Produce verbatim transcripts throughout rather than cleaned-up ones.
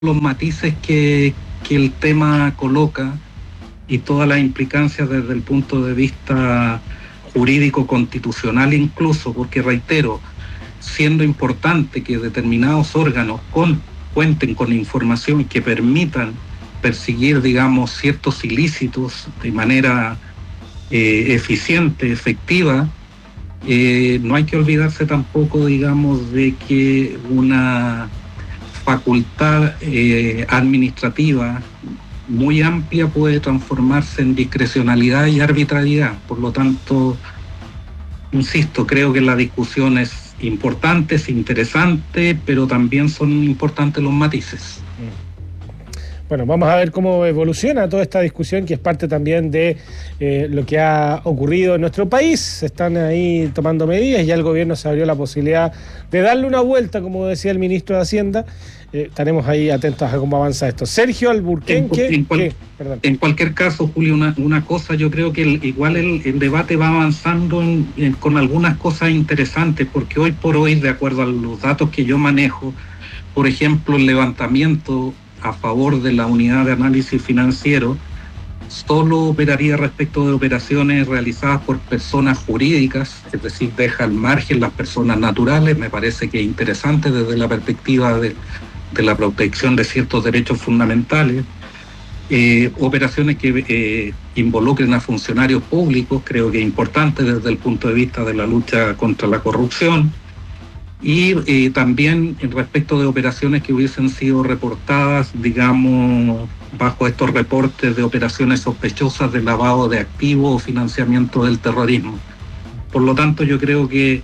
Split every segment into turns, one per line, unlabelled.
los matices que, que el tema coloca y todas las implicancias desde el punto de vista jurídico constitucional incluso, porque reitero, siendo importante que determinados órganos con, cuenten con información que permitan perseguir, digamos, ciertos ilícitos de manera eh, eficiente, efectiva, eh, no hay que olvidarse tampoco, digamos, de que una facultad eh, administrativa muy amplia puede transformarse en discrecionalidad y arbitrariedad. Por lo tanto, insisto, creo que la discusión es importante, es interesante, pero también son importantes los matices.
Bueno, vamos a ver cómo evoluciona toda esta discusión, que es parte también de eh, lo que ha ocurrido en nuestro país. Se están ahí tomando medidas y ya el gobierno se abrió la posibilidad de darle una vuelta, como decía el ministro de Hacienda. Eh, estaremos ahí atentos a cómo avanza esto. Sergio Alburquenque.
En, en, cual, en cualquier caso, Julio, una, una cosa, yo creo que el, igual el, el debate va avanzando en, en, con algunas cosas interesantes, porque hoy por hoy, de acuerdo a los datos que yo manejo, por ejemplo, el levantamiento a favor de la unidad de análisis financiero solo operaría respecto de operaciones realizadas por personas jurídicas, es decir, deja al margen las personas naturales. Me parece que es interesante desde la perspectiva de, de la protección de ciertos derechos fundamentales. Eh, operaciones que eh, involucren a funcionarios públicos, creo que es importante desde el punto de vista de la lucha contra la corrupción. Y eh, también respecto de operaciones que hubiesen sido reportadas, digamos, bajo estos reportes de operaciones sospechosas de lavado de activos o financiamiento del terrorismo. Por lo tanto, yo creo que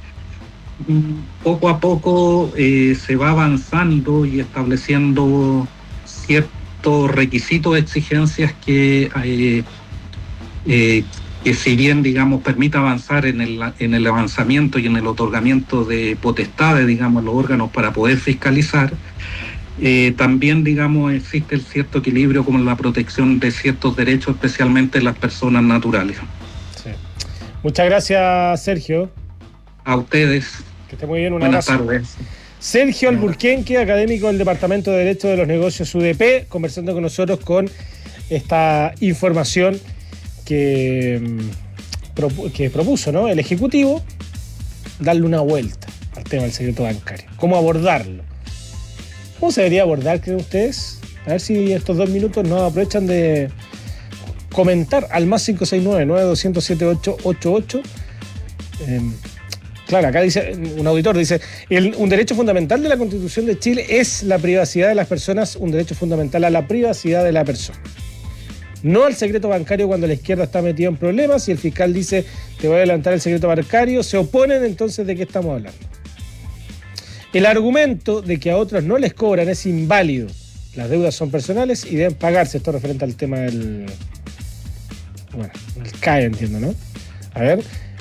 poco a poco eh, se va avanzando y estableciendo ciertos requisitos, exigencias que... Eh, eh, que si bien, digamos, permite avanzar en el, en el avanzamiento y en el otorgamiento de potestades, digamos, los órganos para poder fiscalizar, eh, también, digamos, existe el cierto equilibrio con la protección de ciertos derechos, especialmente las personas naturales.
Sí. Muchas gracias, Sergio.
A ustedes.
Que esté muy bien, un
Buenas
abrazo.
tardes.
Sergio Alburquenque, académico del Departamento de Derecho de los Negocios U D P, conversando con nosotros con esta información Que, que propuso, ¿no?, el Ejecutivo, darle una vuelta al tema del secreto bancario. ¿Cómo abordarlo? ¿Cómo se debería abordar, creen ustedes? A ver si estos dos minutos nos aprovechan de comentar al más cinco seis nueve, nueve dos cero siete, ocho ocho ocho. Eh, claro, acá dice, un auditor dice, el, un derecho fundamental de la Constitución de Chile es la privacidad de las personas, un derecho fundamental a la privacidad de la persona. No al secreto bancario cuando la izquierda está metida en problemas y el fiscal dice te voy a adelantar el secreto bancario, se oponen. Entonces, ¿de qué estamos hablando? El argumento de que a otros no les cobran es inválido. Las deudas son personales y deben pagarse. Esto referente al tema del... Bueno, el C A E, entiendo, ¿no? A ver.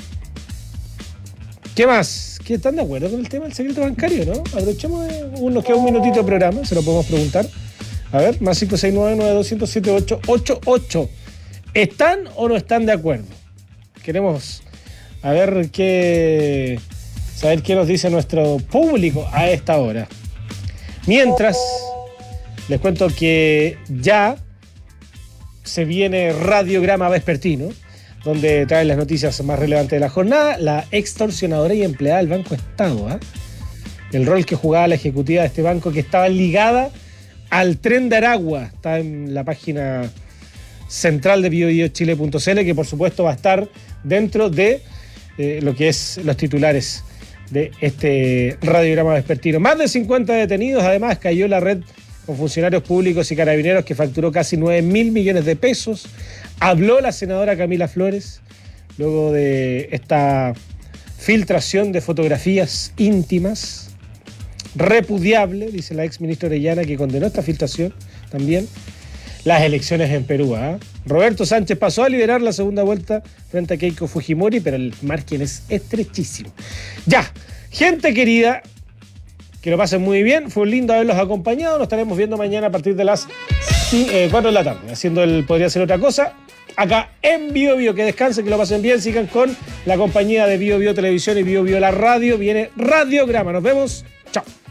¿Qué más? ¿Qué están de acuerdo con el tema del secreto bancario, no? Aprovechemos, nos queda un minutito de programa, se lo podemos preguntar. A ver, más cinco seis nueve, nueve dos cero siete, ocho ocho ocho. ¿Están o no están de acuerdo? Queremos a ver qué, saber qué nos dice nuestro público a esta hora. Mientras, les cuento que ya se viene Radiograma Vespertino, donde traen las noticias más relevantes de la jornada. La extorsionadora y empleada del Banco Estado, ¿eh? El rol que jugaba la ejecutiva de este banco, que estaba ligada al tren de Aragua, está en la página central de bio bio chile punto c l, que por supuesto va a estar dentro de eh, lo que es los titulares de este Radiograma Vespertino. Más de cincuenta detenidos, además cayó la red con funcionarios públicos y carabineros que facturó casi nueve mil millones de pesos. Habló la senadora Camila Flores luego de esta filtración de fotografías íntimas. Repudiable, dice la ex ministra Orellana, que condenó esta filtración también. Las elecciones en Perú, ¿eh? Roberto Sánchez pasó a liderar la segunda vuelta frente a Keiko Fujimori, pero el margen es estrechísimo. Ya, gente querida, que lo pasen muy bien, fue lindo haberlos acompañado. Nos estaremos viendo mañana a partir de las cuatro de la tarde, haciendo el Podría Ser Otra Cosa, acá en Bio Bio. Que descansen, que lo pasen bien, sigan con la compañía de Bio Bio Televisión y Bio Bio la radio. Viene Radiograma, nos vemos, chao.